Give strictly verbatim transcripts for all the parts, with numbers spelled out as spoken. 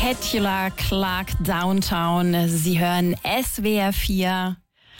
Petula Clark Downtown. Sie hören S W R vier.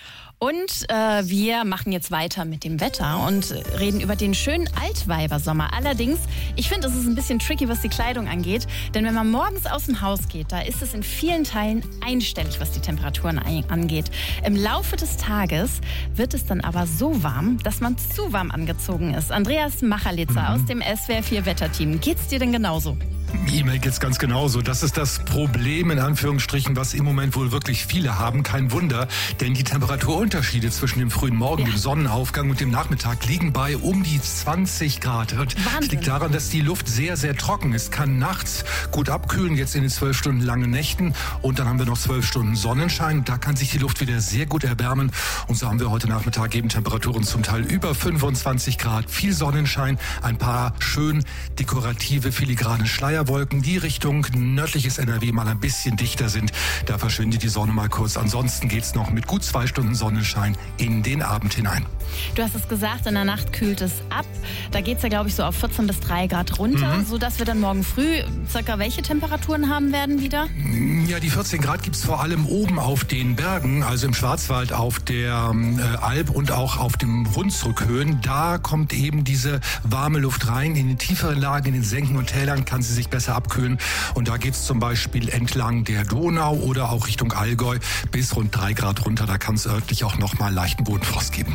Und äh, wir machen jetzt weiter mit dem Wetter und reden über den schönen Altweibersommer. Allerdings, ich finde, es ist ein bisschen tricky, was die Kleidung angeht. Denn wenn man morgens aus dem Haus geht, da ist es in vielen Teilen einstellig, was die Temperaturen angeht. Im Laufe des Tages wird es dann aber so warm, dass man zu warm angezogen ist. Andreas Machalitzer mhm. aus dem S W R vier Wetterteam. Geht's dir denn genauso? E-Mail geht's ganz genauso. Das ist das Problem, in Anführungsstrichen, was im Moment wohl wirklich viele haben. Kein Wunder, denn die Temperaturunterschiede zwischen dem frühen Morgen, ja. dem Sonnenaufgang und dem Nachmittag liegen bei um die zwanzig Grad. Und das liegt daran, dass die Luft sehr, sehr trocken ist. Kann nachts gut abkühlen, jetzt in den zwölf Stunden langen Nächten. Und dann haben wir noch zwölf Stunden Sonnenschein. Da kann sich die Luft wieder sehr gut erwärmen. Und so haben wir heute Nachmittag eben Temperaturen zum Teil über fünfundzwanzig Grad. Viel Sonnenschein, ein paar schön dekorative, filigrane Schleier. Wolken, die Richtung nördliches N R W mal ein bisschen dichter sind. Da verschwindet die Sonne mal kurz. Ansonsten geht's noch mit gut zwei Stunden Sonnenschein in den Abend hinein. Du hast es gesagt, in der Nacht kühlt es ab. Da geht's ja, glaube ich, so auf vierzehn bis drei Grad runter, mhm. sodass wir dann morgen früh circa welche Temperaturen haben werden wieder? Ja, die vierzehn Grad gibt's vor allem oben auf den Bergen, also im Schwarzwald, auf der äh, Alp und auch auf dem Hunsrückhöhen. Da kommt eben diese warme Luft rein. In den tieferen Lagen, in den Senken und Tälern kann sie sich besser abkühlen. Und da geht's zum Beispiel entlang der Donau oder auch Richtung Allgäu bis rund drei Grad runter. Da kann es örtlich auch noch mal leichten Bodenfrost geben.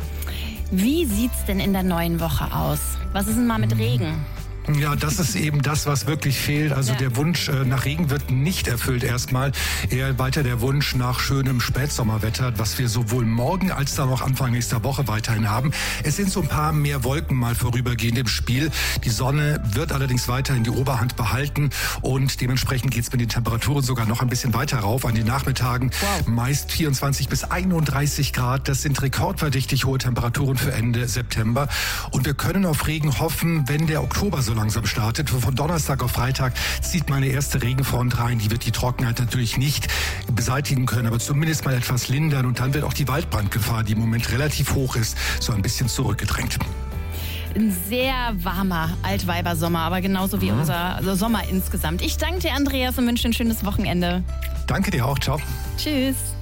Wie sieht's denn in der neuen Woche aus? Was ist denn mal mit Regen? Ja, das ist eben das, was wirklich fehlt. Also ja. der Wunsch äh, nach Regen wird nicht erfüllt erstmal. Eher weiter der Wunsch nach schönem Spätsommerwetter, was wir sowohl morgen als dann auch Anfang nächster Woche weiterhin haben. Es sind so ein paar mehr Wolken mal vorübergehend im Spiel. Die Sonne wird allerdings weiterhin die Oberhand behalten und dementsprechend geht's mit den Temperaturen sogar noch ein bisschen weiter rauf. An den Nachmittagen wow. meist vierundzwanzig bis einunddreißig Grad. Das sind rekordverdächtig hohe Temperaturen für Ende September. Und wir können auf Regen hoffen, wenn der Oktober so langsam startet. Von Donnerstag auf Freitag zieht meine erste Regenfront rein. Die wird die Trockenheit natürlich nicht beseitigen können, aber zumindest mal etwas lindern. Und dann wird auch die Waldbrandgefahr, die im Moment relativ hoch ist, so ein bisschen zurückgedrängt. Ein sehr warmer Altweibersommer, aber genauso wie mhm. unser also Sommer insgesamt. Ich danke dir, Andreas, und wünsche ein schönes Wochenende. Danke dir auch. Ciao. Tschüss.